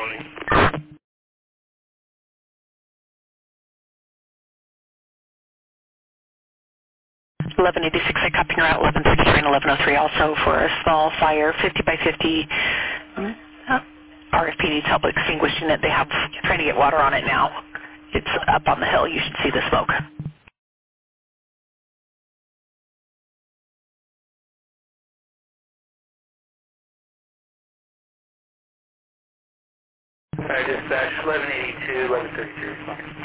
morning. 1186, I copy your out 1133 and 1103 also for a small fire, 50 by 50. RFP needs help extinguishing it. They have trying to get water on it now. It's up on the hill. You should see the smoke. Dispatch 1182, 1133.